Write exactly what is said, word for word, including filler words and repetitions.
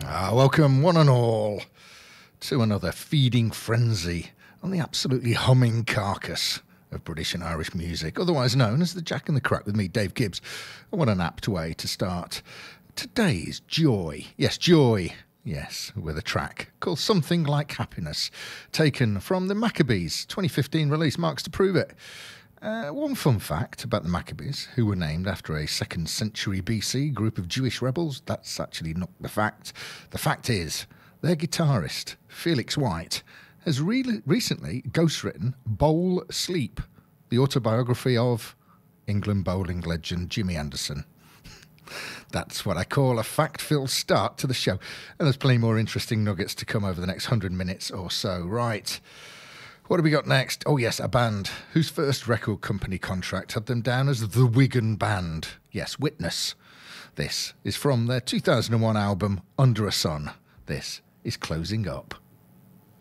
Ah, welcome one and all to another feeding frenzy on the absolutely humming carcass of British and Irish music, otherwise known as the Jack and the Crack with me, Dave Gibbs. And what an apt way to start today's Joy. Yes, Joy. Yes, with a track called Something Like Happiness, taken from the Maccabees twenty fifteen release, Marks to Prove It. Uh, one fun fact about the Maccabees, who were named after a second century B C group of Jewish rebels, that's actually not the fact. The fact is, their guitarist, Felix White, has re- recently ghostwritten Bowl Sleep, the autobiography of England bowling legend Jimmy Anderson. That's what I call a fact-filled start to the show. And there's plenty more interesting nuggets to come over the next hundred minutes or so. Right. What have we got next? Oh, yes, a band whose first record company contract had them down as the Wigan Band. Yes, Witness. This is from their two thousand one album, Under a Sun. This is Closing Up.